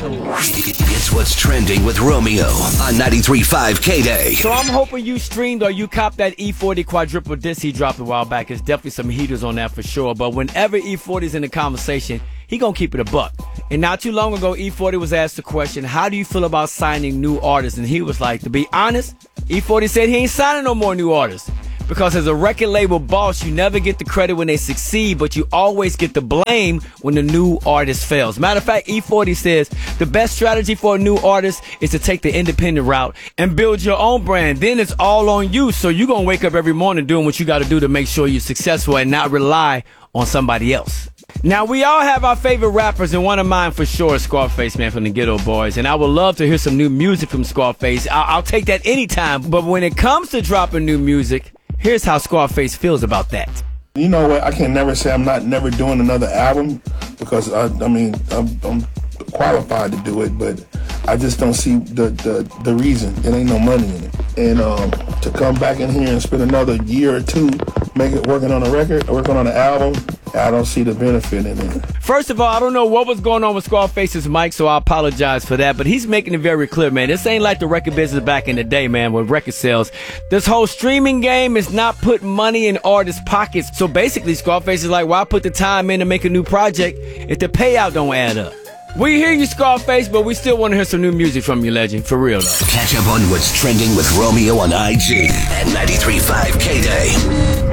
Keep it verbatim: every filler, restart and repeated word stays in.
It's what's trending with Romeo on ninety-three point five K-Day. So I'm hoping you streamed or you copped that E forty quadruple disc he dropped a while back. There's definitely some heaters on that for sure. But whenever E forty's in the conversation, he gonna keep it a buck. And not too long ago, E forty was asked the question, how do you feel about signing new artists? And he was like, to be honest, E forty said he ain't signing no more new artists. Because as a record label boss, you never get the credit when they succeed, but you always get the blame when the new artist fails. Matter of fact, E forty says the best strategy for a new artist is to take the independent route and build your own brand. Then it's all on you. So you're going to wake up every morning doing what you got to do to make sure you're successful and not rely on somebody else. Now, we all have our favorite rappers, and one of mine for sure is Scarface, man, from the Ghetto Boys. And I would love to hear some new music from Scarface. I'll, I'll take that anytime. But when it comes to dropping new music, here's how Scarface feels about that. You know what? I can never say I'm not never doing another album because, I, I mean, I'm, I'm qualified to do it, but I just don't see the, the, the reason. There ain't no money in it. And um, to come back in here and spend another year or two make it working on a record, working on an album, I don't see the benefit in it. First of all, I don't know what was going on with Scarface's mic, so I apologize for that. But he's making it very clear, man. This ain't like the record business back in the day, man, with record sales. This whole streaming game is not putting money in artists' pockets. So basically, Scarface is like, why put the time in to make a new project if the payout don't add up? We hear you, Scarface, but we still want to hear some new music from you, legend. For real, though. Catch up on what's trending with Romeo on I G at ninety-three point five K-Day.